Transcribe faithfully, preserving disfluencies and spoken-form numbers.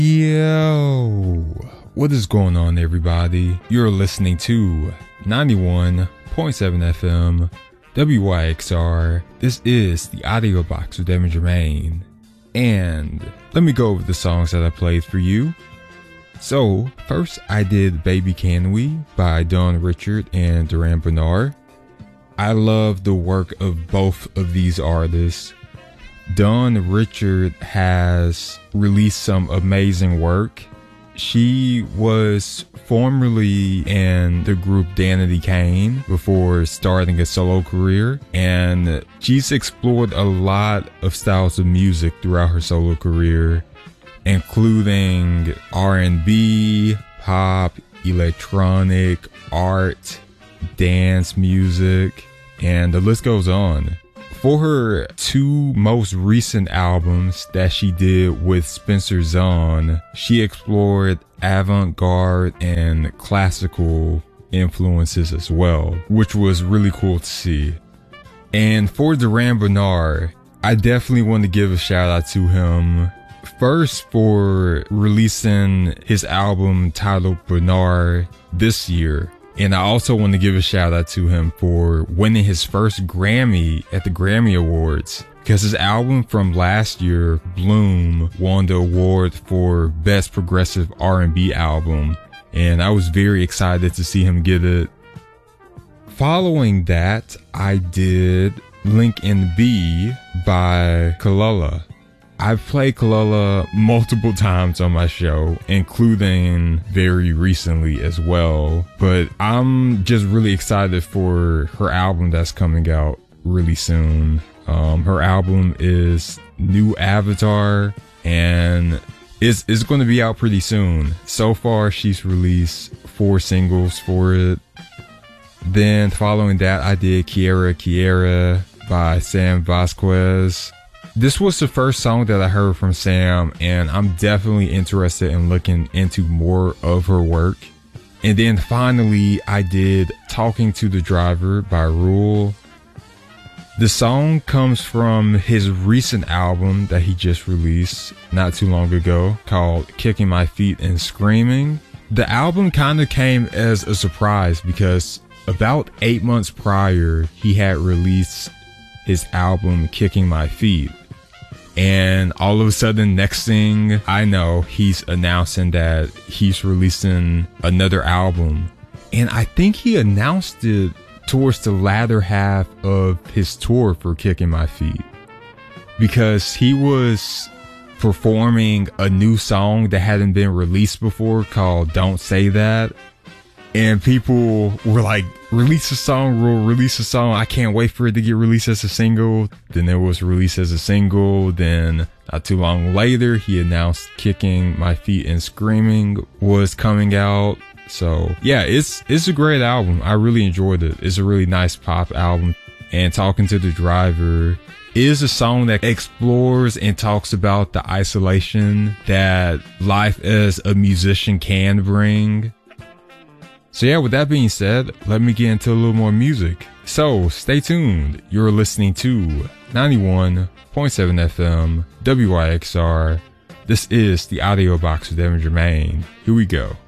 Yo, what is going on, everybody? You're listening to ninety-one point seven F M W Y X R. This is the audio box with Devin Jermaine, and let me go over the songs that I played for you. So first I did Baby Can We by Dawn Richard and Duran Bernard. I love the work of both of these artists. Dawn Richard has released some amazing work. She was formerly in the group Danity Kane before starting a solo career, and she's explored a lot of styles of music throughout her solo career, including R and B, pop, electronic, art, dance music, and the list goes on. For her two most recent albums that she did with Spencer Zahn, she explored avant-garde and classical influences as well, which was really cool to see. And for Duran Bernard, I definitely want to give a shout out to him. First, for releasing his album titled Bernard this year. And I also want to give a shout out to him for winning his first Grammy at the Grammy Awards, because his album from last year, Bloom, won the award for Best Progressive R and B Album, and I was very excited to see him get it. Following that, I did Link in B by Kelela. I've played Kelela multiple times on my show, including very recently as well, but I'm just really excited for her album that's coming out really soon. Um, her album is New Avatar, and it's, it's going to be out pretty soon. So far, she's released four singles for it. Then following that, I did Quiera Quiera by Sam Vasquez. This was the first song that I heard from Sam, and I'm definitely interested in looking into more of her work. And then finally, I did Talking to the Driver by Rule. The song comes from his recent album that he just released not too long ago called Kicking My Feet and Screaming. The album kind of came as a surprise because about eight months prior, he had released his album Kicking My Feet. And all of a sudden, next thing I know, he's announcing that he's releasing another album. And I think he announced it towards the latter half of his tour for Kicking My Feet, because he was performing a new song that hadn't been released before called Don't Say That. And people were like, release a song, Rule, release a song. I can't wait for it to get released as a single. Then it was released as a single. Then not too long later, he announced Kicking My Feet and Screaming was coming out. So yeah, it's, it's a great album. I really enjoyed it. It's a really nice pop album. And Talking to the Driver is a song that explores and talks about the isolation that life as a musician can bring. So yeah, with that being said, let me get into a little more music. So stay tuned. You're listening to ninety-one point seven F M W Y X R. This is the audio box with Devin Jermaine. Here we go.